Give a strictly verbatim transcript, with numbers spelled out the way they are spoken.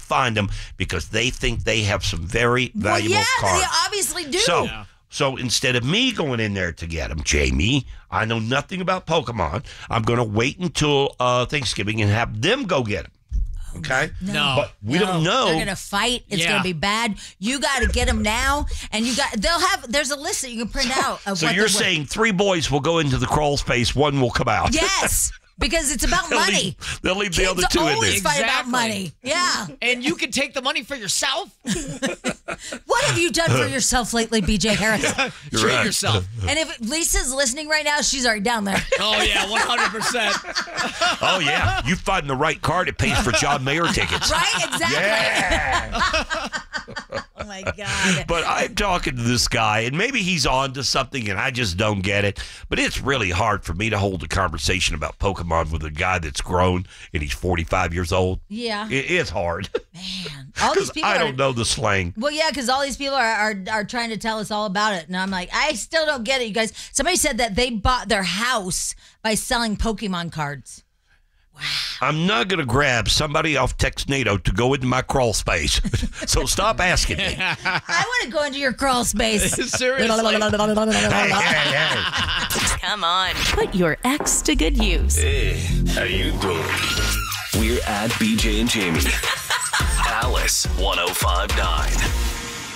find them because they think they have some very valuable well, yeah, cards. They obviously do. So, Yeah. so instead of me going in there to get them, Jamie, I know nothing about Pokemon. I'm going to wait until uh, Thanksgiving and have them go get them. Okay? No. But we No, don't know. They're gonna fight. It's Yeah. gonna be bad. You got to get them now, and you got. They'll have. There's a list that you can print out. Of So what you're the- saying three boys will go into the crawl space, one will come out. Yes, because it's about They'll money. leave, they'll leave the Kids other two in always there. fight about Exactly. money. Yeah. And you can take the money for yourself. What have you done for yourself lately, B J Harris? You're Treat right. yourself. And if Lisa's listening right now, she's already down there. Oh, yeah, one hundred percent. Oh, yeah. You find the right card, it pays for John Mayer tickets. Right? Exactly. Yeah. Oh my God. But I'm talking to this guy, and maybe he's on to something, and I just don't get it. But it's really hard for me to hold a conversation about Pokemon with a guy that's grown, and he's forty-five years old. Yeah. It, it's hard. Man. All these Because people I are, don't know the slang. Well, yeah, because all these people are, are are trying to tell us all about it, and I'm like, I still don't get it, you guys. Somebody said that they bought their house by selling Pokemon cards. I'm not going to grab somebody off Texnado to go into my crawl space. So stop asking me. Hey, I want to go into your crawl space. Seriously. hey, hey. Come on. Put your ex to good use. Hey, how you doing? We're at B J and Jamie. Alice one oh five point nine.